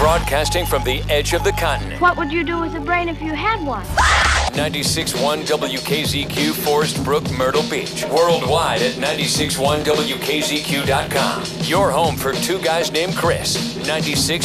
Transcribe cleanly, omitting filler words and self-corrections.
Broadcasting from the edge of the continent. What would you do with a brain if you had one? 96.1 WKZQ, Forest Brook, Myrtle Beach. Worldwide at 96.1WKZQ.com. Your home for two guys named Chris. 96.